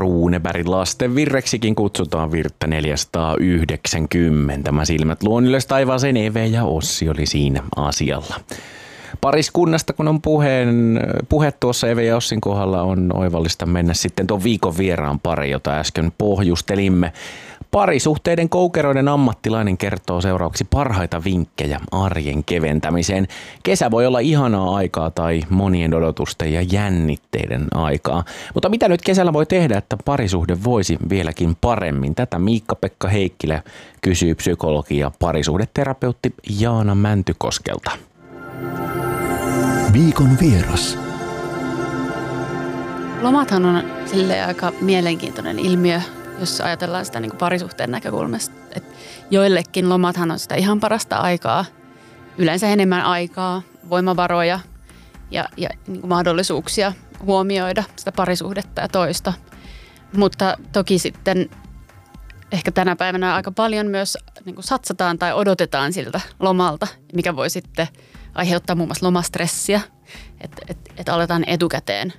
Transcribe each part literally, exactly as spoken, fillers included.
Runebergin lasten virreksikin kutsutaan virttä neljäsataayhdeksänkymmentä. Mä silmät luon ylös taivaaseen, Eve ja Ossi oli siinä asialla. Pariskunnasta, kun on puheen, puhe tuossa Eve ja Ossin kohdalla, on oivallista mennä sitten tuon viikon vieraan pari, jota äsken pohjustelimme. Parisuhteiden koukeroiden ammattilainen kertoo seuraavaksi parhaita vinkkejä arjen keventämiseen. Kesä voi olla ihanaa aikaa tai monien odotusten ja jännitteiden aikaa. Mutta mitä nyt kesällä voi tehdä, että parisuhde voisi vieläkin paremmin? Tätä Miikka-Pekka Heikkilä kysyy psykologi ja parisuhdeterapeutti Jaana Mäntykoskelta. Viikon vieras. Lomathan on silleen aika mielenkiintoinen ilmiö, jos ajatellaan sitä niin kuin parisuhteen näkökulmasta. Et joillekin lomathan on sitä ihan parasta aikaa, yleensä enemmän aikaa, voimavaroja ja, ja niin kuin mahdollisuuksia huomioida sitä parisuhdetta ja toista. Mutta toki sitten ehkä tänä päivänä aika paljon myös niin kuin satsataan tai odotetaan siltä lomalta, mikä voi sitten aiheuttaa muun muassa lomastressiä, että et, et aletaan etukäteen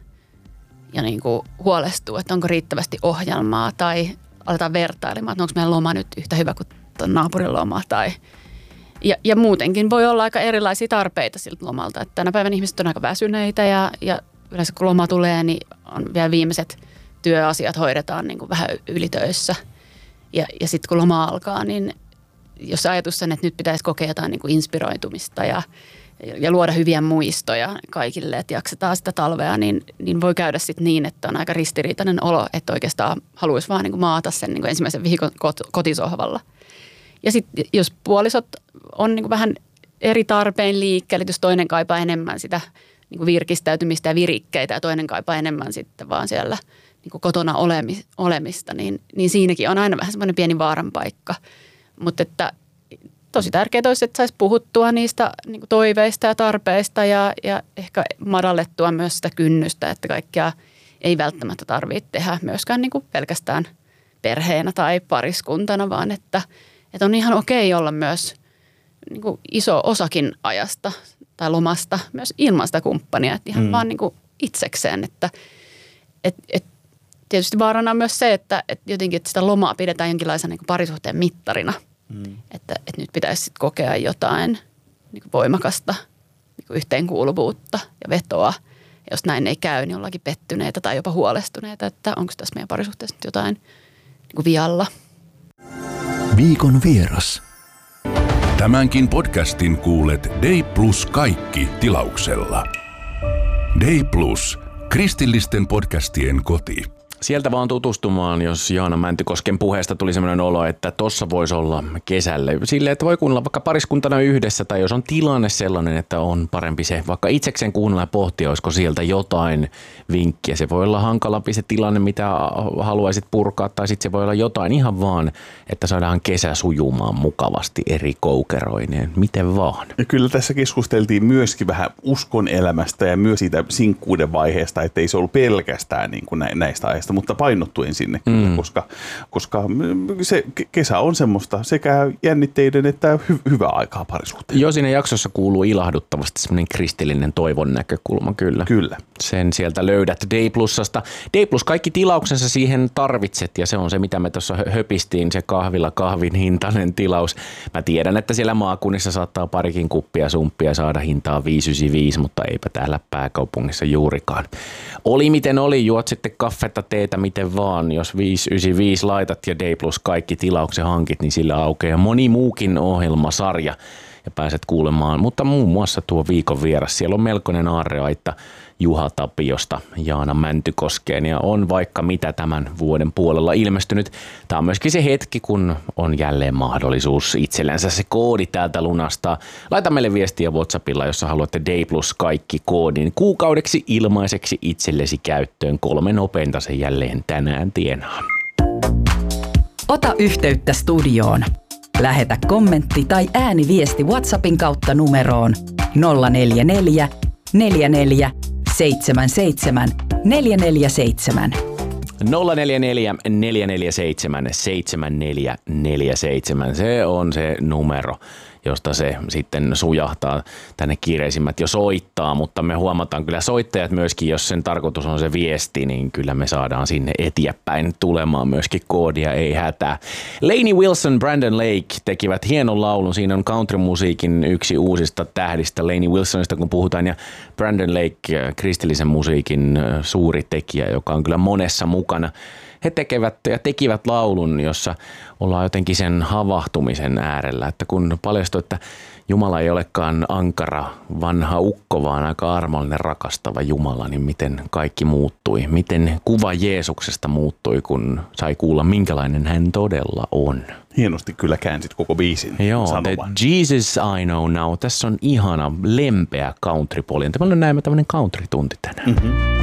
ja niin kuin huolestua, että onko riittävästi ohjelmaa tai aletaan vertailemaan, että onko meidän loma nyt yhtä hyvä kuin tuon naapurin loma. Tai, ja, ja muutenkin voi olla aika erilaisia tarpeita siltä lomalta. Että tänä päivänä ihmiset on aika väsyneitä ja, ja yleensä kun loma tulee, niin on vielä viimeiset työasiat hoidetaan niin kuin vähän ylitöissä. Ja, ja sitten kun loma alkaa, niin jos ajatus on, että nyt pitäisi kokea jotain niin kuin inspiroitumista ja ja luoda hyviä muistoja kaikille, että jaksetaan sitä talvea, niin, niin voi käydä sitten niin, että on aika ristiriitainen olo, että oikeastaan haluaisi vaan niin kuin maata sen niin kuin ensimmäisen viikon kotisohvalla. Ja sitten jos puolisot on niin kuin vähän eri tarpeen liikkeelle, jos toinen kaipaa enemmän sitä niin kuin virkistäytymistä ja virikkeitä ja toinen kaipaa enemmän sitten vaan siellä niin kuin kotona olemista, niin, niin siinäkin on aina vähän semmoinen pieni vaaran paikka. Mutta että tosi tärkeää olisi, että saisi puhuttua niistä niin kuin toiveista ja tarpeista ja, ja ehkä madallettua myös sitä kynnystä, että kaikkea ei välttämättä tarvitse tehdä myöskään niin kuin pelkästään perheenä tai pariskuntana, vaan että, että on ihan okei olla myös niin kuin iso osakin ajasta tai lomasta myös ilman sitä kumppania, että ihan mm. vaan niin kuin itsekseen. Että, et, et tietysti vaarana on myös se, että, että jotenkin että sitä lomaa pidetään jonkinlaisena niin kuin parisuhteen mittarina. Mm. Että, että nyt pitäisi sit kokea jotain niin kuin voimakasta niin kuin yhteenkuuluvuutta ja vetoa. Ja jos näin ei käy, niin ollaankin pettyneitä tai jopa huolestuneita, että onko tässä meidän parisuhteessa nyt jotain niin kuin vialla. Viikon vieras. Tämänkin podcastin kuulet Day Plus kaikki tilauksella. Day Plus, kristillisten podcastien koti. Sieltä vaan tutustumaan, jos Jaana Mäntykosken puheesta tuli sellainen olo, että tossa voisi olla kesälle. Silleen, että voi kuunnella vaikka pariskuntana yhdessä tai jos on tilanne sellainen, että on parempi se vaikka itsekseen kuunnella ja pohtia, olisiko sieltä jotain vinkkiä. Se voi olla hankalampi se tilanne, mitä haluaisit purkaa tai sitten se voi olla jotain ihan vaan, että saadaan kesä sujumaan mukavasti eri koukeroineen. Miten vaan. Ja kyllä tässä keskusteltiin myöskin vähän uskon elämästä ja myös siitä sinkkuuden vaiheesta, että ei se ollut pelkästään niin kuin näistä aiheista, mutta painottuen sinne, mm. koska, koska se kesä on semmoista sekä jännitteiden että hy- hyvää aikaa parisuhteen. Joo, siinä jaksossa kuuluu ilahduttavasti semmoinen kristillinen toivon näkökulma, kyllä. Kyllä. Sen sieltä löydät Day Plusasta. Day Plus, kaikki tilauksensa siihen tarvitset ja se on se, mitä me tuossa höpistiin, se kahvilla kahvin hintainen tilaus. Mä tiedän, että siellä maakunnissa saattaa parikin kuppia sumppia saada hintaa viisi yhdeksänkymmentäviisi, mutta eipä täällä pääkaupungissa juurikaan. Oli miten oli, juot sitten kaffetta, teetä, miten vaan. Jos viisi yhdeksänkymmentäviisi laitat ja Day Plus kaikki tilauksen hankit, niin sillä aukeaa moni muukin ohjelmasarja ja pääset kuulemaan. Mutta muun muassa tuo viikon vieras, siellä on melkoinen aarreaitta Juha Tapiosta Jaana Mäntykoskeen ja on vaikka mitä tämän vuoden puolella ilmestynyt. Tämä on myöskin se hetki, kun on jälleen mahdollisuus itsellensä se koodi täältä lunastaa. Laita meille viestiä WhatsAppilla, jos haluatte Day Plus kaikki koodin kuukaudeksi ilmaiseksi itsellesi käyttöön. Kolme nopeinta se jälleen tänään tienaa. Ota yhteyttä studioon. Lähetä kommentti tai ääniviesti WhatsAppin kautta numeroon nolla neljä neljä, neljä neljä, seitsemän seitsemän, neljä neljä seitsemän. nolla neljä neljä, neljä neljä seitsemän, seitsemän neljä neljä seitsemän, se on se numero. josta se sitten sujahtaa tänne kiireisimmät jo soittaa, mutta me huomataan kyllä soittajat myöskin, jos sen tarkoitus on se viesti, niin kyllä me saadaan sinne eteenpäin tulemaan myöskin koodia, ei hätää. Lainey Wilson, Brandon Lake tekivät hienon laulun, siinä on countrymusiikin yksi uusista tähdistä Lainey Wilsonista, kun puhutaan, ja Brandon Lake, kristillisen musiikin suuri tekijä, joka on kyllä monessa mukana. He tekevät ja tekivät laulun, jossa ollaan jotenkin sen havahtumisen äärellä, että kun paljastui, että Jumala ei olekaan ankara vanha ukko, vaan aika armollinen rakastava Jumala, niin miten kaikki muuttui, miten kuva Jeesuksesta muuttui, kun sai kuulla, minkälainen hän todella on. Hienosti kyllä käänsit koko biisin Joo, sanomaan. The Jesus I Know Now. Tässä on ihana lempeä country-poljen. Meillä on näemme tämmöinen country-tunti tänään. Mm-hmm.